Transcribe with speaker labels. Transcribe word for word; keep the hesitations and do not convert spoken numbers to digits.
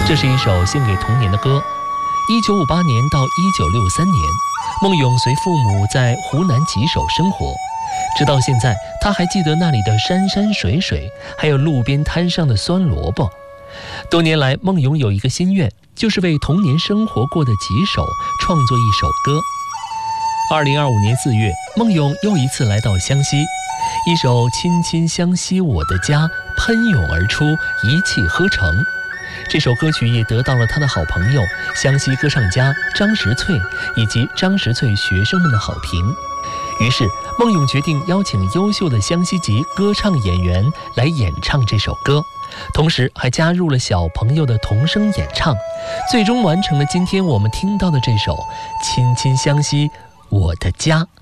Speaker 1: 这是一首献给童年的歌。一九五八年到一九六三年，孟咏随父母在湖南吉首生活，直到现在，他还记得那里的山山水水，还有路边摊上的酸萝卜。多年来，孟咏有一个心愿，就是为童年生活过的吉首创作一首歌。二零二五年四月，孟咏又一次来到湘西，一首《亲亲湘西我的家》喷涌而出，一气呵成。这首歌曲也得到了他的好朋友湘西歌唱家张石翠以及张石翠学生们的好评。于是孟咏决定邀请优秀的湘西籍歌唱演员来演唱这首歌，同时还加入了小朋友的童声演唱，最终完成了今天我们听到的这首《亲亲湘西我的家》。